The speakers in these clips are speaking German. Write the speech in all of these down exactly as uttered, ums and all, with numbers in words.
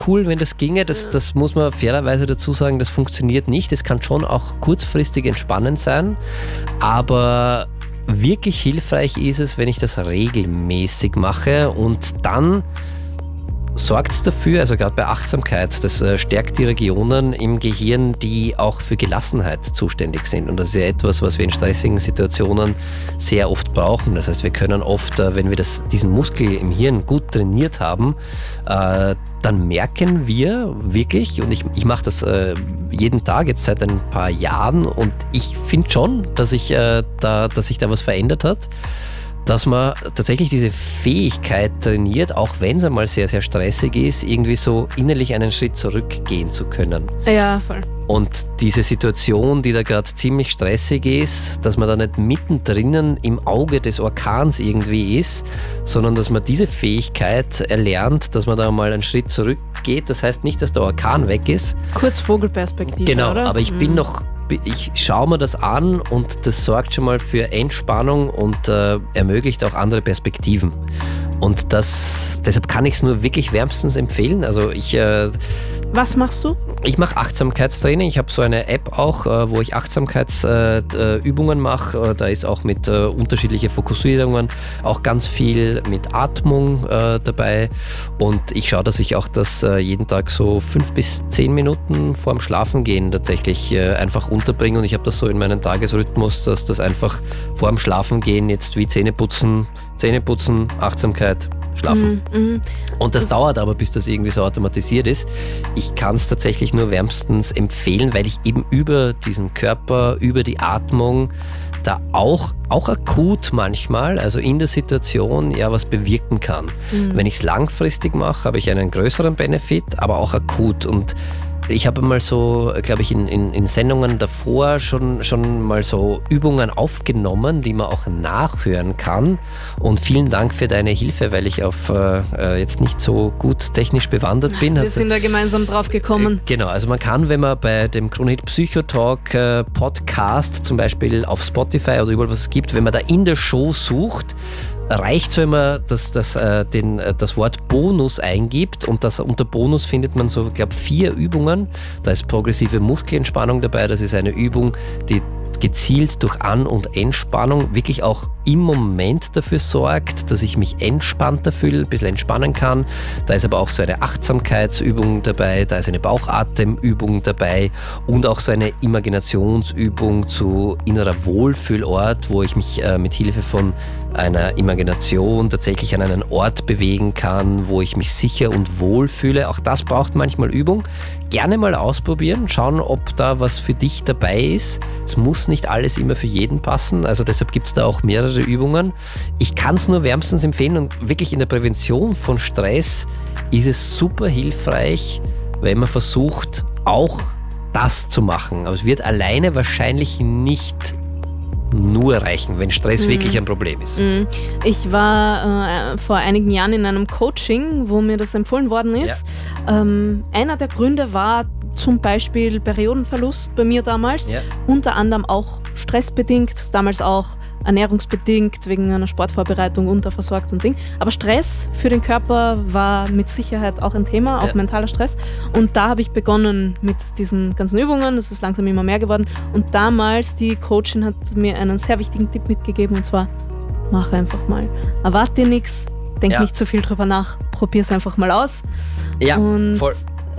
cool, wenn das ginge. Das, das muss man fairerweise dazu sagen, das funktioniert nicht. Es kann schon auch kurzfristig entspannend sein, aber wirklich hilfreich ist es, wenn ich das regelmäßig mache und dann sorgt es dafür, also gerade bei Achtsamkeit, das äh, stärkt die Regionen im Gehirn, die auch für Gelassenheit zuständig sind. Und das ist ja etwas, was wir in stressigen Situationen sehr oft brauchen. Das heißt, wir können oft, äh, wenn wir das, diesen Muskel im Hirn gut trainiert haben, äh, dann merken wir wirklich, und ich, ich mache das äh, jeden Tag jetzt seit ein paar Jahren und ich finde schon, dass, ich, äh, da, dass sich da was verändert hat, dass man tatsächlich diese Fähigkeit trainiert, auch wenn es einmal sehr, sehr stressig ist, irgendwie so innerlich einen Schritt zurückgehen zu können. Ja, voll. Und diese Situation, die da gerade ziemlich stressig ist, dass man da nicht mittendrin im Auge des Orkans irgendwie ist, sondern dass man diese Fähigkeit erlernt, dass man da mal einen Schritt zurückgeht. Das heißt nicht, dass der Orkan weg ist. Kurz Vogelperspektive, genau, oder? Aber ich bin mhm. noch... Ich schaue mir das an und das sorgt schon mal für Entspannung und äh, ermöglicht auch andere Perspektiven. Und das, deshalb kann ich es nur wirklich wärmstens empfehlen. Also ich... Äh, Was machst du? Ich mache Achtsamkeitstraining. Ich habe so eine App auch, äh, wo ich Achtsamkeitsübungen äh, mache. Da ist auch mit äh, unterschiedlichen Fokussierungen auch ganz viel mit Atmung äh, dabei. Und ich schaue, dass ich auch das äh, jeden Tag so fünf bis zehn Minuten vorm Schlafengehen tatsächlich äh, einfach unterbringe. Und ich habe das so in meinen Tagesrhythmus, dass das einfach vorm Schlafengehen jetzt wie Zähneputzen, Zähneputzen, Achtsamkeit, Schlafen. Mhm, mh. Und das, das dauert aber, bis das irgendwie so automatisiert ist. Ich kann es tatsächlich nur wärmstens empfehlen, weil ich eben über diesen Körper, über die Atmung da auch, auch akut manchmal, also in der Situation, ja was bewirken kann. Mhm. Wenn ich es langfristig mache, habe ich einen größeren Benefit, aber auch akut. Und ich habe mal so, glaube ich, in, in, in Sendungen davor schon, schon mal so Übungen aufgenommen, die man auch nachhören kann. Und vielen Dank für deine Hilfe, weil ich auf äh, jetzt nicht so gut technisch bewandert bin. Wir Hast sind du, da gemeinsam drauf gekommen. Äh, genau, also man kann, wenn man bei dem Kronehit Psychotalk äh, Podcast zum Beispiel auf Spotify oder überall was es gibt, wenn man da in der Show sucht, reicht es, wenn man das, das, äh, den, äh, das Wort Bonus eingibt und das, unter Bonus findet man so, ich glaube, vier Übungen. Da ist progressive Muskelentspannung dabei. Das ist eine Übung, die gezielt durch An- und Entspannung wirklich auch im Moment dafür sorgt, dass ich mich entspannter fühle, ein bisschen entspannen kann. Da ist aber auch so eine Achtsamkeitsübung dabei, da ist eine Bauchatemübung dabei und auch so eine Imaginationsübung zu innerer Wohlfühlort, wo ich mich äh, mit Hilfe von einer Imagination tatsächlich an einen Ort bewegen kann, wo ich mich sicher und wohl fühle. Auch das braucht manchmal Übung. Gerne mal ausprobieren, schauen, ob da was für dich dabei ist. Es muss nicht alles immer für jeden passen, also deshalb gibt es da auch mehrere Übungen. Ich kann es nur wärmstens empfehlen und wirklich in der Prävention von Stress ist es super hilfreich, wenn man versucht, auch das zu machen. Aber es wird alleine wahrscheinlich nicht nur reichen, wenn Stress mhm. wirklich ein Problem ist. Mhm. Ich war äh, vor einigen Jahren in einem Coaching, wo mir das empfohlen worden ist. Ja. Ähm, einer der Gründe war zum Beispiel Periodenverlust bei mir damals, ja. unter anderem auch stressbedingt, damals auch ernährungsbedingt, wegen einer Sportvorbereitung unterversorgt und Ding. Aber Stress für den Körper war mit Sicherheit auch ein Thema, auch ja. mentaler Stress. Und da habe ich begonnen mit diesen ganzen Übungen, das ist langsam immer mehr geworden. Und damals, die Coachin hat mir einen sehr wichtigen Tipp mitgegeben, und zwar, mach einfach mal. Erwarte dir nichts, denk ja. nicht so viel drüber nach, probier es einfach mal aus. Ja, und voll.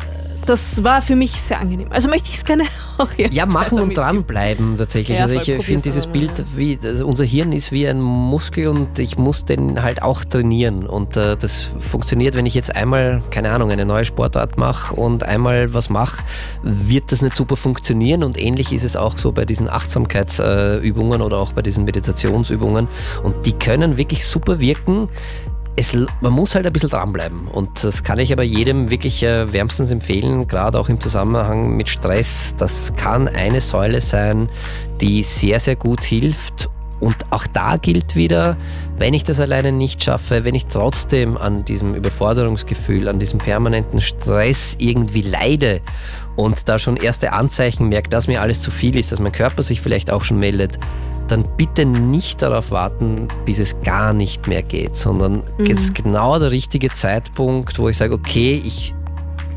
Das war für mich sehr angenehm. Also möchte ich es gerne auch jetzt Ja, machen und dranbleiben tatsächlich. Ja, also ich finde dieses Bild, wie also unser Hirn ist wie ein Muskel und ich muss den halt auch trainieren. Und äh, das funktioniert, wenn ich jetzt einmal, keine Ahnung, eine neue Sportart mache und einmal was mache, wird das nicht super funktionieren. Und ähnlich ist es auch so bei diesen Achtsamkeitsübungen äh, oder auch bei diesen Meditationsübungen. Und die können wirklich super wirken. Es, man muss halt ein bisschen dranbleiben und das kann ich aber jedem wirklich äh, wärmstens empfehlen, gerade auch im Zusammenhang mit Stress. Das kann eine Säule sein, die sehr, sehr gut hilft. Und auch da gilt wieder, wenn ich das alleine nicht schaffe, wenn ich trotzdem an diesem Überforderungsgefühl, an diesem permanenten Stress irgendwie leide und da schon erste Anzeichen merke, dass mir alles zu viel ist, dass mein Körper sich vielleicht auch schon meldet, dann bitte nicht darauf warten, bis es gar nicht mehr geht, sondern mhm. jetzt genau der richtige Zeitpunkt, wo ich sage, okay, ich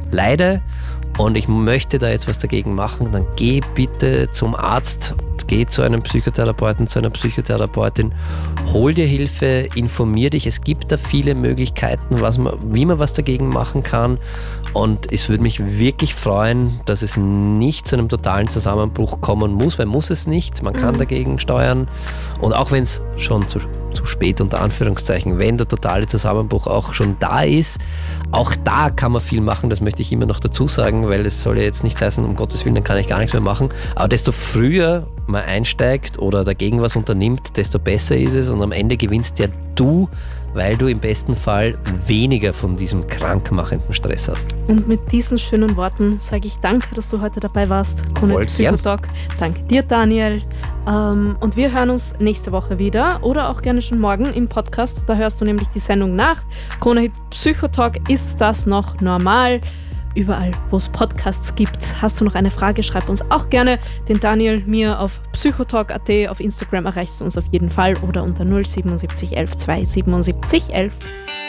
leide und ich möchte da jetzt was dagegen machen, dann geh bitte zum Arzt, geh zu einem Psychotherapeuten, zu einer Psychotherapeutin, hol dir Hilfe, informier dich. Es gibt da viele Möglichkeiten, was man, wie man was dagegen machen kann. Und es würde mich wirklich freuen, dass es nicht zu einem totalen Zusammenbruch kommen muss, weil muss es nicht. Man kann mhm. dagegen steuern. Und auch wenn es schon zu, zu spät, unter Anführungszeichen, wenn der totale Zusammenbruch auch schon da ist, auch da kann man viel machen, das möchte ich immer noch dazu sagen, weil es soll ja jetzt nicht heißen, um Gottes Willen, dann kann ich gar nichts mehr machen. Aber desto früher man einsteigt oder dagegen was unternimmt, desto besser ist es und am Ende gewinnst ja du, weil du im besten Fall weniger von diesem krankmachenden Stress hast. Und mit diesen schönen Worten sage ich danke, dass du heute dabei warst. Kronhit Psychotalk. Danke dir, Daniel. Ähm, und wir hören uns nächste Woche wieder oder auch gerne schon morgen im Podcast. Da hörst du nämlich die Sendung nach. Kronhit Psychotalk, ist das noch normal? Überall, wo es Podcasts gibt. Hast du noch eine Frage, schreib uns auch gerne. Den Daniel mir auf psychotalk punkt at, auf Instagram erreichst du uns auf jeden Fall oder unter null sieben sieben eins elf zwei sieben sieben elf.